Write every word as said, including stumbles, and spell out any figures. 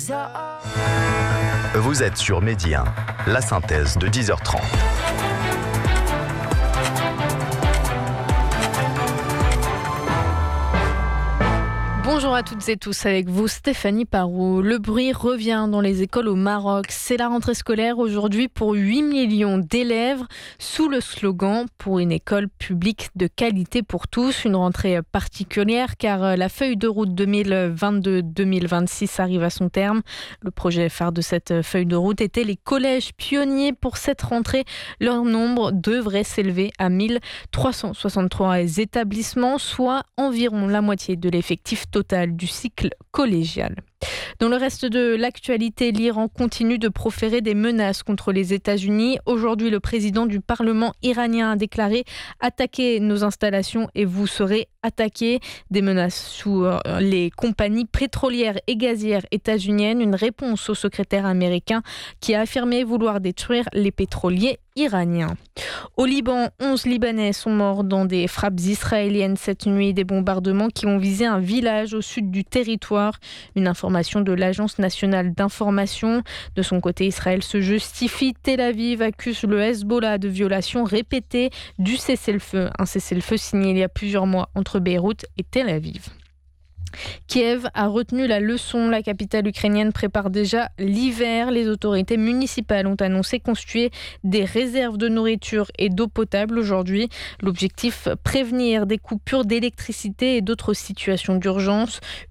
Vous êtes sur Midi un, la synthèse de dix heures trente. Bonjour à toutes et tous, avec vous Stéphanie Parou. Le bruit revient dans les écoles au Maroc. C'est la rentrée scolaire aujourd'hui pour huit millions d'élèves sous le slogan « Pour une école publique de qualité pour tous ». Une rentrée particulière car la feuille de route deux mille vingt-deux deux mille vingt-six arrive à son terme. Le projet phare de cette feuille de route était les collèges pionniers. Pour cette rentrée, leur nombre devrait s'élever à mille trois cent soixante-trois établissements, soit environ la moitié de l'effectif total du cycle collégial. Dans le reste de l'actualité, l'Iran continue de proférer des menaces contre les États-Unis. Aujourd'hui, le président du Parlement iranien a déclaré « Attaquez nos installations et vous serez attaqués ». Des menaces sous les compagnies pétrolières et gazières états-uniennes. Une réponse au secrétaire américain qui a affirmé vouloir détruire les pétroliers iraniens. Au Liban, onze Libanais sont morts dans des frappes israéliennes cette nuit. Des bombardements qui ont visé un village au sud du territoire. Une information de l'Agence nationale d'information. De son côté, Israël se justifie. Tel Aviv accuse le Hezbollah de violations répétées du cessez-le-feu. Un cessez-le-feu signé il y a plusieurs mois entre Beyrouth et Tel Aviv. Kiev a retenu la leçon. La capitale ukrainienne prépare déjà l'hiver. Les autorités municipales ont annoncé constituer des réserves de nourriture et d'eau potable aujourd'hui. L'objectif, prévenir des coupures d'électricité et d'autres situations d'urgence.